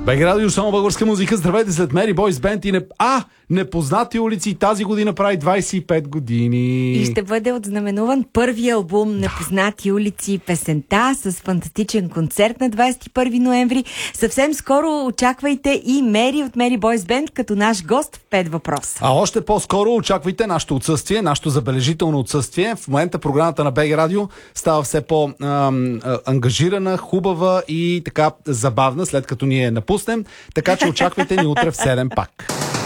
БГ Радио, само българска музика. Здравейте, след Мери Бойс Бенд и Непознати улици тази година прави 25 години. И ще бъде отзнаменуван първия албум Непознати улици, песента с фантастичен концерт на 21 ноември. Съвсем скоро очаквайте и Мери от Мери Бойс Бенд като наш гост в 5 въпроса. А още по-скоро очаквайте нашето отсъствие, нашето забележително отсъствие. В момента програмата на БГ Радио става все по-ангажирана, хубава и така забавна, след като ние напуснем. Така че очаквайте ни утре в 7 пак.